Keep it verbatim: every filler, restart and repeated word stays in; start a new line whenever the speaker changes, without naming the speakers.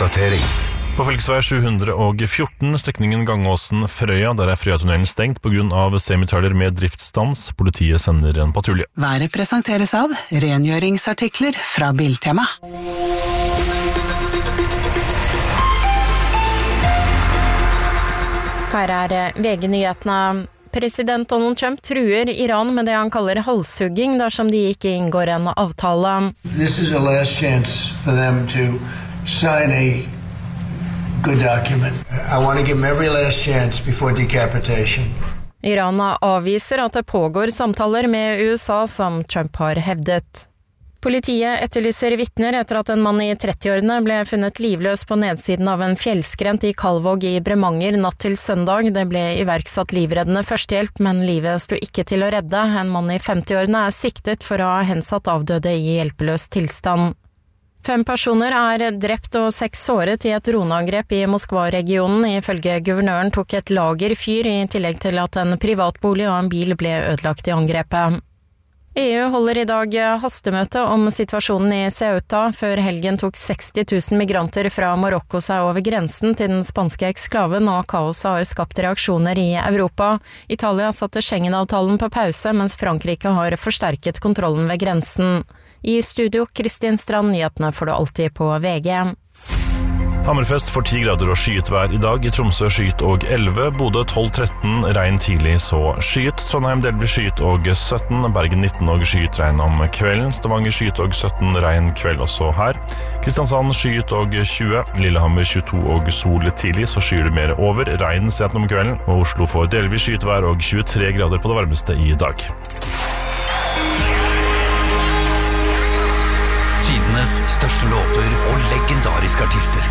Oppdatering.
På fylkesvei sju hundre og fjorten, strekningen Gangåsen-Frøya, der er Frøya-tunnelen stengt på grunn av semitrailer med driftsstans. Politiet sender en patrulje.
Været presenteres av rengjøringsartikler fra Biltema.
Her er V G-nyhetene. President Donald Trump truer Iran med det han kaller halshugging dersom de ikke inngår en avtale.
This is a last chance for them to sign a good document. I want to give them every last chance before decapitation.
Iran avviser at det pågår samtaler med U S A som Trump har hevdet. Politiet etterlyser vitner etter at en mann i trettiårene ble funnet livløs på nedsiden av en fjellskrent i Kalvåg i Bremanger natt til søndag. Det ble iverksatt livreddende førstehjelp, men livet sto ikke til å redde. En mann i femtiårene er siktet for å ha hensatt avdøde i hjelpeløs tilstand. Fem personer er drept og seks såret i et droneangrep i Moskva-regionen. Ifølge guvernøren tok et lager fyr i tillegg til at en privatbolig og en bil ble ødelagt i angrepet. E U holder i dag hastemøte om situasjonen i Ceuta. Før helgen tok seksti tusen migranter fra Marokko seg over grensen til den spanske eksklaven, og kaoset har skapt reaksjoner i Europa. Italia satte Schengen-avtalen på pause, mens Frankrike har forsterket kontrollen ved grensen. I studio, Kristin Strand, nyhetene får du alltid på V G.
Hammerfest får ti grader og skyet vær i dag. I Tromsø skyet og elleve, Bodø tolv tretten, regn tidlig så skyet. Trondheim delvis skyet og sytten, Bergen nitten og skyet regn om kvelden. Stavanger skyet og sytten, regn kveld også her. Kristiansand skyet og tjue, Lillehammer tjueto og sol tidlig, så skyer det mer over. Regn sent om kvelden, og Oslo får delvis skyet vær og tjuetre grader på det varmeste i dag.
Tidenes største låter og legendariske artister.